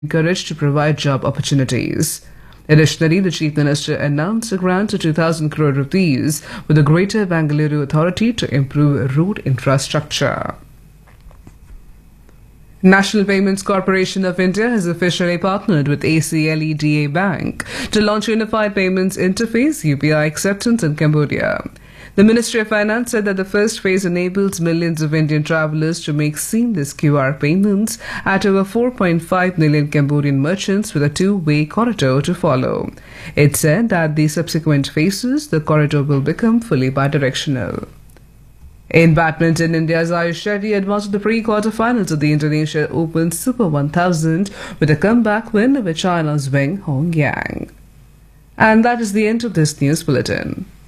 encouraged to provide job opportunities. Additionally, the Chief Minister announced a grant of 2,000 crore rupees with the Greater Bangalore Authority to improve road infrastructure. National Payments Corporation of India has officially partnered with ACLEDA Bank to launch Unified Payments Interface UPI acceptance in Cambodia. The Ministry of Finance said that the first phase enables millions of Indian travelers to make seamless QR payments at over 4.5 million Cambodian merchants with a two-way corridor to follow. It said that the subsequent phases, the corridor will become fully bidirectional. In badminton, India's Ayush Shetty advanced to the pre-quarterfinals of the Indonesia Open Super 1000 with a comeback win over China's Wang Hongyang. And that is the end of this news bulletin.